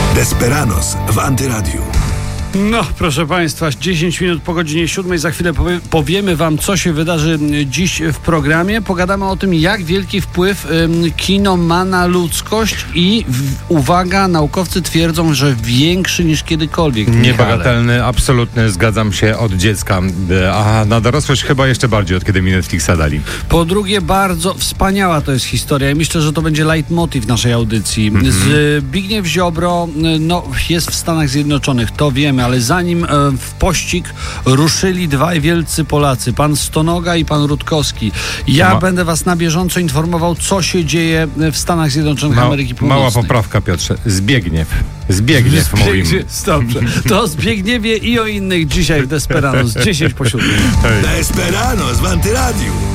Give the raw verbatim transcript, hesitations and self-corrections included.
Desperados w Antyradiu. No, proszę Państwa, dziesięć minut po godzinie siódmej. Za chwilę powie, powiemy Wam, co się wydarzy dziś w programie. Pogadamy o tym, jak wielki wpływ ym, kino ma na ludzkość i w, uwaga, naukowcy twierdzą, że większy niż kiedykolwiek. Niebagatelny, absolutny, zgadzam się, od dziecka. A na dorosłość chyba jeszcze bardziej, od kiedy mi Netflixa dali. Po drugie, bardzo wspaniała to jest historia i myślę, że to będzie leitmotiv naszej audycji. Mm-hmm. Zbigniew Ziobro no, jest w Stanach Zjednoczonych, to wiemy, ale zanim e, w pościg ruszyli dwaj wielcy Polacy, pan Stonoga i pan Rutkowski. Ja Ma... będę was na bieżąco informował, co się dzieje w Stanach Zjednoczonych Ma... Ameryki Północnej. Mała poprawka, Piotrze. Zbigniew. Zbigniew, Zbigniew mówimy. Dobrze. To o Zbigniewie i o innych dzisiaj w Desperados. dziesięć po siódmej. Desperados w Antyradiu.